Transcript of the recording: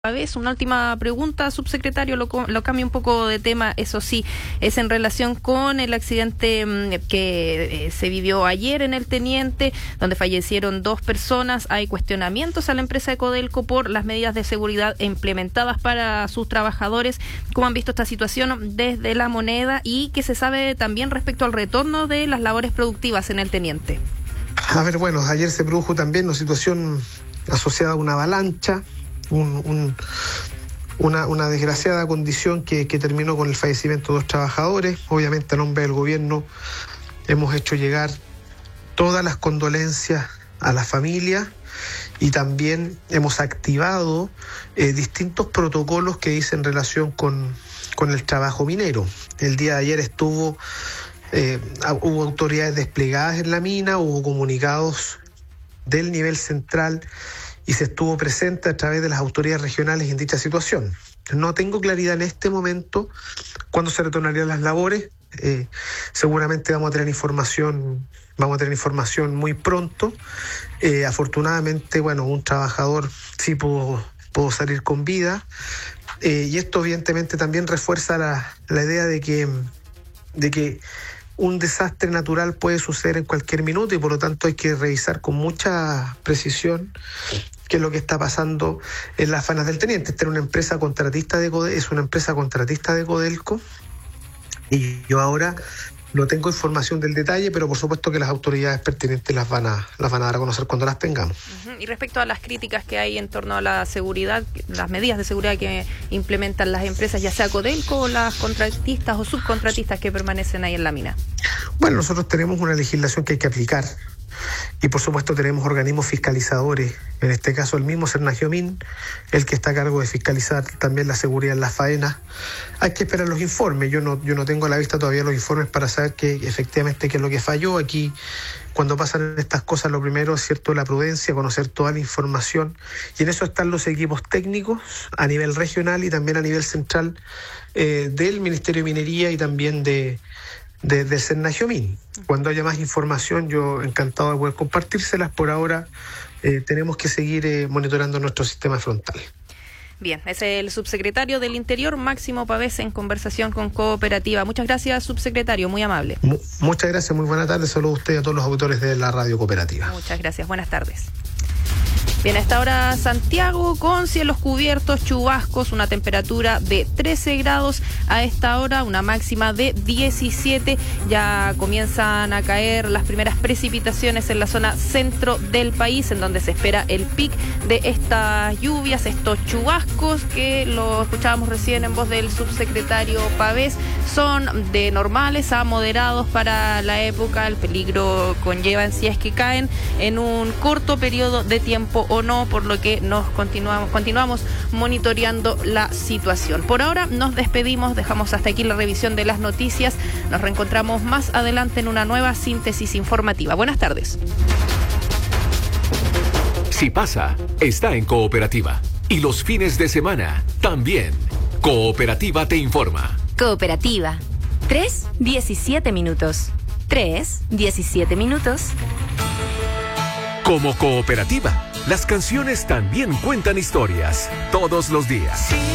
A veces una última pregunta, subsecretario, lo cambio un poco de tema, eso sí, es en relación con el accidente que se vivió ayer en el Teniente, donde fallecieron 2 personas. Hay cuestionamientos a la empresa de Codelco por las medidas de seguridad implementadas para sus trabajadores. ¿Cómo han visto esta situación desde La Moneda y qué se sabe también respecto al retorno de las labores productivas en el Teniente? A ver, bueno, ayer se produjo también una situación asociada a una avalancha, una desgraciada condición que terminó con el fallecimiento de 2 trabajadores. Obviamente, a nombre del gobierno, hemos hecho llegar todas las condolencias a la familia y también hemos activado distintos protocolos que dicen relación con el trabajo minero. El día de ayer hubo autoridades desplegadas en la mina, hubo comunicados del nivel central y se estuvo presente a través de las autoridades regionales en dicha situación. No tengo claridad en este momento cuándo se retornarían las labores. Seguramente vamos a tener información muy pronto. Afortunadamente, bueno, un trabajador sí pudo salir con vida. Y esto evidentemente también refuerza la idea de que un desastre natural puede suceder en cualquier minuto y por lo tanto hay que revisar con mucha precisión qué es lo que está pasando en las faenas del Teniente. Esta es una empresa contratista de Codelco y yo ahora no tengo información del detalle, pero por supuesto que las autoridades pertinentes las van a dar a conocer cuando las tengamos. Y respecto a las críticas que hay en torno a la seguridad, las medidas de seguridad que implementan las empresas, ya sea Codelco o las contratistas o subcontratistas que permanecen ahí en la mina. Bueno, nosotros tenemos una legislación que hay que aplicar y por supuesto tenemos organismos fiscalizadores, en este caso el mismo Cernagiomín, el que está a cargo de fiscalizar también la seguridad en las faenas. Hay que esperar los informes, yo no tengo a la vista todavía los informes para saber efectivamente qué es lo que falló. Aquí cuando pasan estas cosas lo primero es cierto la prudencia, conocer toda la información y en eso están los equipos técnicos a nivel regional y también a nivel central del Ministerio de Minería y también de Cernagiomín. Cuando haya más información, yo encantado de poder compartírselas. Por ahora tenemos que seguir monitoreando nuestro sistema frontal. Bien, es el subsecretario del Interior, Máximo Pavés, en conversación con Cooperativa. Muchas gracias, subsecretario, muy amable. Muchas gracias, muy buena tarde. Saludos a usted y a todos los auditores de la Radio Cooperativa. Muchas gracias, buenas tardes. Bien, a esta hora Santiago con cielos cubiertos, chubascos, una temperatura de 13 grados a esta hora, una máxima de 17. Ya comienzan a caer las primeras precipitaciones en la zona centro del país, en donde se espera el pic de estas lluvias, estos chubascos que lo escuchábamos recién en voz del subsecretario Pavés, son de normales a moderados para la época. El peligro conllevan si es que caen en un corto periodo de tiempo o no, por lo que nos continuamos monitoreando la situación. Por ahora nos despedimos, dejamos hasta aquí la revisión de las noticias. Nos reencontramos más adelante en una nueva síntesis informativa. Buenas tardes. Si pasa, está en Cooperativa. Y los fines de semana también. Cooperativa te informa. Cooperativa. 3:17 minutos. 3:17 minutos. Como Cooperativa, las canciones también cuentan historias todos los días.